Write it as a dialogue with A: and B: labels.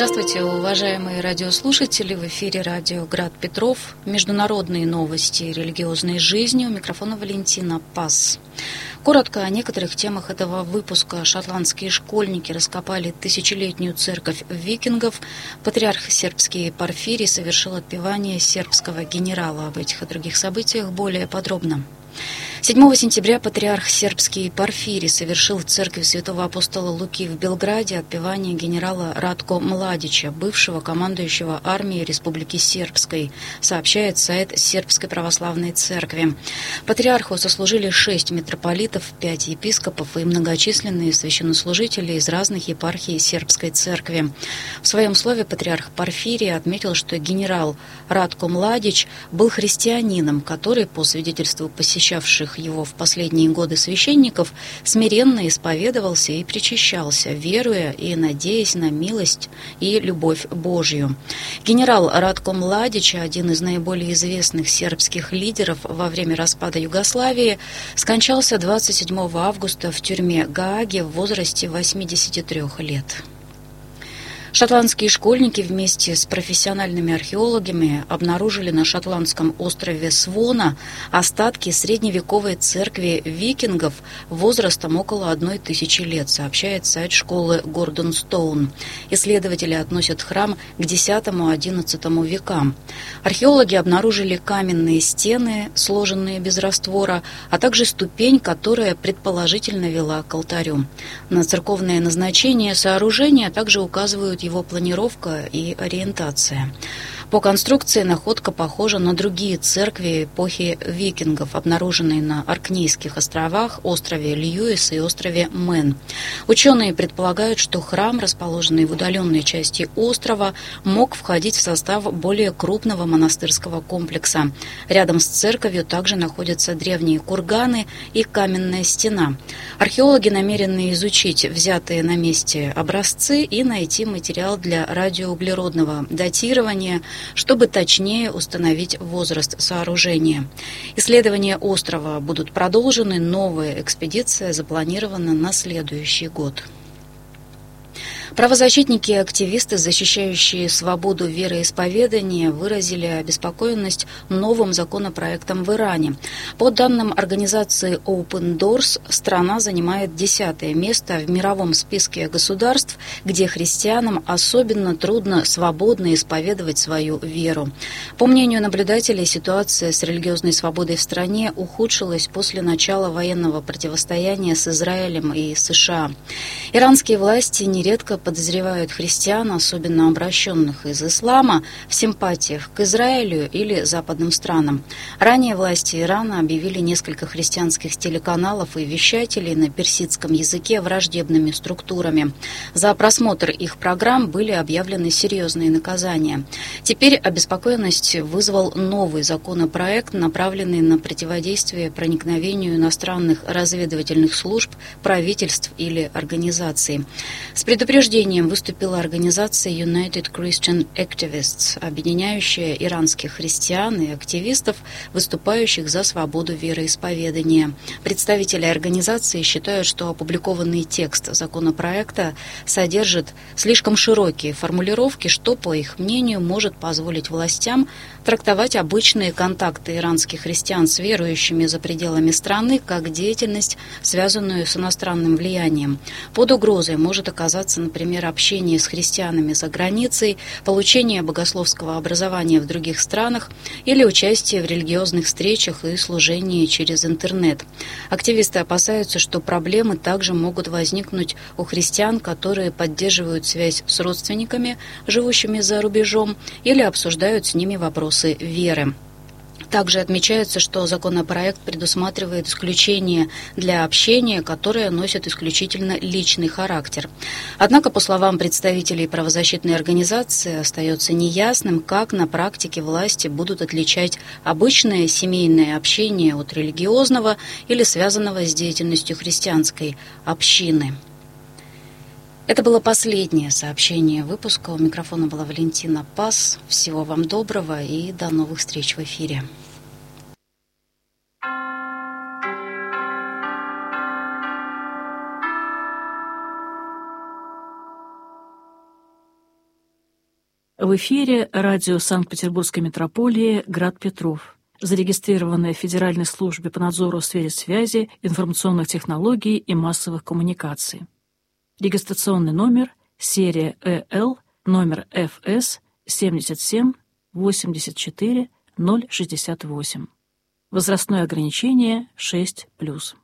A: Здравствуйте, уважаемые радиослушатели. В эфире радио «Град Петров». Международные новости религиозной жизни. У микрофона Валентина Пас. Коротко о некоторых темах этого выпуска. Шотландские школьники раскопали тысячелетнюю церковь викингов. Патриарх сербский Порфирий совершил отпевание сербского генерала. Об этих и других событиях более подробно. 7 сентября патриарх сербский Порфирий совершил в церкви святого апостола Луки в Белграде отпевание генерала Ратко Младича, бывшего командующего армией Республики Сербской, сообщает сайт Сербской православной церкви. Патриарху сослужили 6 митрополитов, 5 епископов и многочисленные священнослужители из разных епархий сербской церкви. В своем слове патриарх Порфирий отметил, что генерал Ратко Младич был христианином, который, по свидетельству посещавших его в последние годы священников, смиренно исповедовался и причащался, веруя и надеясь на милость и любовь Божью. Генерал Ратко Младич, один из наиболее известных сербских лидеров во время распада Югославии, скончался 27 августа в тюрьме Гааги в возрасте 83 лет. Шотландские школьники вместе с профессиональными археологами обнаружили на шотландском острове Свона остатки средневековой церкви викингов возрастом около 1000 лет, сообщает сайт школы Гордонстоун. Исследователи относят храм к X-XI векам. Археологи обнаружили каменные стены, сложенные без раствора, а также ступень, которая предположительно вела к алтарю. На церковное назначение сооружения также указывают его планировка и ориентация. По конструкции находка похожа на другие церкви эпохи викингов, обнаруженные на Оркнейских островах, острове Льюис и острове Мэн. Ученые предполагают, что храм, расположенный в удаленной части острова, мог входить в состав более крупного монастырского комплекса. Рядом с церковью также находятся древние курганы и каменная стена. Археологи намерены изучить взятые на месте образцы и найти материал для радиоуглеродного датирования, чтобы точнее установить возраст сооружения. Исследования острова будут продолжены, новая экспедиция запланирована на следующий год. Правозащитники и активисты, защищающие свободу вероисповедания, выразили обеспокоенность новым законопроектом в Иране. По данным организации Open Doors, страна занимает 10-е место в мировом списке государств, где христианам особенно трудно свободно исповедовать свою веру. По мнению наблюдателей, ситуация с религиозной свободой в стране ухудшилась после начала военного противостояния с Израилем и США. Иранские власти нередко подозревают христиан, особенно обращенных из ислама, в симпатиях к Израилю или западным странам. Ранее власти Ирана объявили несколько христианских телеканалов и вещателей на персидском языке враждебными структурами. За просмотр их программ были объявлены серьезные наказания. Теперь обеспокоенность вызвал новый законопроект, направленный на противодействие проникновению иностранных разведывательных служб, правительств или организаций. С предупреждением выступила организация United Christian Activists, объединяющая иранских христиан и активистов, выступающих за свободу вероисповедания. Представители организации считают, что опубликованный текст законопроекта содержит слишком широкие формулировки, что, по их мнению, может позволить властям трактовать обычные контакты иранских христиан с верующими за пределами страны как деятельность, связанную с иностранным влиянием. Под угрозой может оказаться, например, общение с христианами за границей, получение богословского образования в других странах или участие в религиозных встречах и служении через интернет. Активисты опасаются, что проблемы также могут возникнуть у христиан, которые поддерживают связь с родственниками, живущими за рубежом, или обсуждают с ними вопросы веры. Также отмечается, что законопроект предусматривает исключение для общения, которое носит исключительно личный характер. Однако, по словам представителей правозащитной организации, остается неясным, как на практике власти будут отличать обычное семейное общение от религиозного или связанного с деятельностью христианской общины. Это было последнее сообщение выпуска. У микрофона была Валентина Пас. Всего вам доброго и до новых встреч в эфире.
B: В эфире радио Санкт-Петербургской метрополии «Град Петров», зарегистрированное в Федеральной службе по надзору в сфере связи, информационных технологий и массовых коммуникаций. Регистрационный номер серия ЭЛ, номер ФС 77 84 068. Возрастное ограничение 6+.